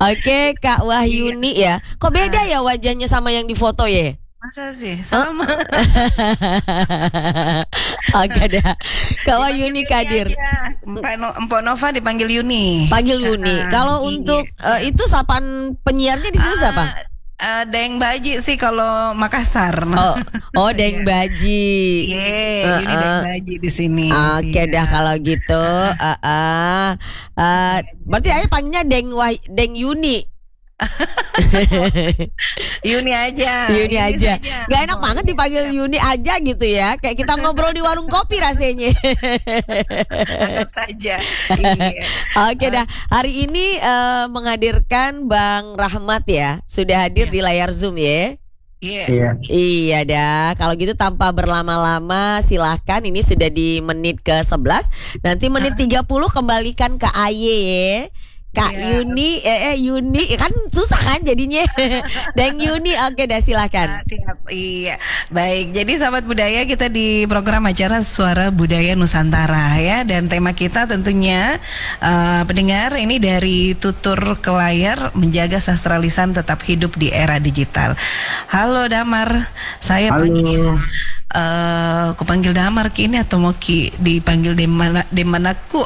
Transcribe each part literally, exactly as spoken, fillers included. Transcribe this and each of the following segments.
Oke, Kak Wahyuni ya. Kok beda ya wajahnya sama yang di foto ya? Masa sih sama? Oke dah. Kak Wahyuni Kadir. Empok no, Empok Nova dipanggil Yuni. Panggil Yuni. Ah, Kalau iya, untuk saya- uh, itu sapaan penyiarnya di sini Ah, siapa? eh, Deng Baji sih kalau Makassar. Oh, oh Deng Baji. Iya, Yuni Uh-uh. Deng Baji di sini. Oke sih, dah ya. kalau gitu. Uh, uh, uh, berarti ayo panggilnya Deng Wah Deng Yuni. Yuni aja. Yuni aja. saja. Gak enak Oh, banget iya. dipanggil Yuni aja gitu ya. Kayak kita ngobrol di warung kopi rasanya. Anggap saja. Iya. Oke dah. Hari ini eh, menghadirkan Bang Rahmat ya. Sudah hadir Iya. di layar Zoom ya. Iya. Iya. Iya dah. Kalau gitu tanpa berlama-lama silahkan. Ini sudah di menit ke sebelas. Nanti menit tiga puluh kembalikan ke A Y ya. Kak Siap. Yuni, eh, eh Yuni kan susah kan jadinya. Dan Yuni, oke dah silakan. Ah, siap, iya. Baik, jadi sahabat budaya kita di program acara Suara Budaya Nusantara ya. Dan tema kita tentunya eh, pendengar ini dari tutur ke layar menjaga sastra lisan tetap hidup di era digital. Halo Damar, saya Halo. panggil eh aku panggil Damar kini atau mau Ki dipanggil Demana Demanaku.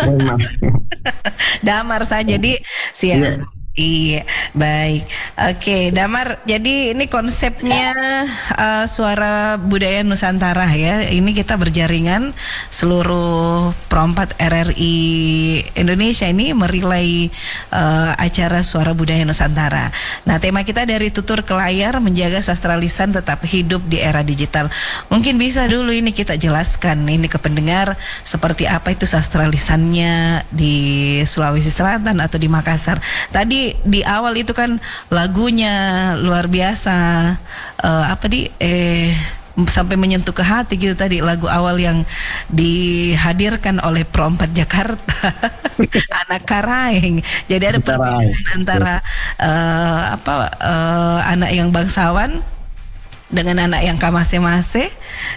Damar saja jadi siap. Iya. Iya, baik. Oke, Damar. Jadi ini konsepnya uh, Suara Budaya Nusantara ya. Ini kita berjaringan seluruh perempat R R I Indonesia ini merilai uh, acara Suara Budaya Nusantara. Nah, tema kita dari tutur ke layar menjaga sastra lisan tetap hidup di era digital. Mungkin bisa dulu ini kita jelaskan ini ke pendengar seperti apa itu sastra lisannya di Sulawesi Selatan atau di Makassar. Tadi di awal itu kan lagunya luar biasa, eh, apa di eh sampai menyentuh ke hati gitu tadi lagu awal yang dihadirkan oleh Pro empat Jakarta. Anak Karaeng. Jadi ada Karaeng. perbedaan antara eh, apa eh, anak yang bangsawan dengan anak yang kamase-mase.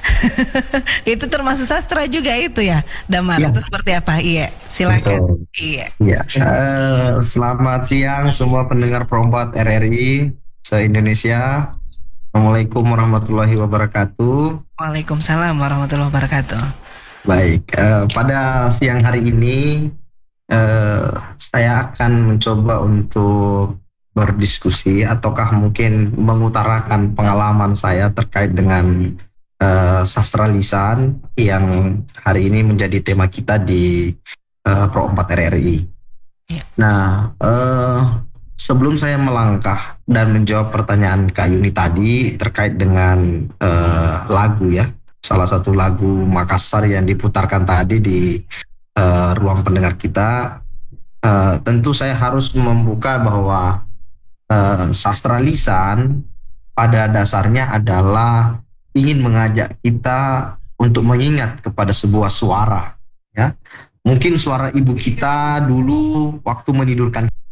Itu termasuk sastra juga itu ya, Damar, Ya. atau seperti apa? Iya, silakan. Betul. Iya. Iya. Eh, selamat siang semua pendengar Perempat R R I se-Indonesia. Assalamualaikum warahmatullahi wabarakatuh. Waalaikumsalam warahmatullahi wabarakatuh. Baik, eh, pada siang hari ini eh, saya akan mencoba untuk berdiskusi ataukah mungkin mengutarakan pengalaman saya terkait dengan eh, sastra lisan yang hari ini menjadi tema kita di eh, Pro empat R R I. Ya. Nah, eh, sebelum saya melangkah dan menjawab pertanyaan Kak Yuni tadi terkait dengan eh, lagu ya, salah satu lagu Makassar yang diputarkan tadi di eh, ruang pendengar kita, eh, tentu saya harus membuka bahwa eh, sastra lisan pada dasarnya adalah ingin mengajak kita untuk mengingat kepada sebuah suara ya. Mungkin suara ibu kita dulu waktu menidurkan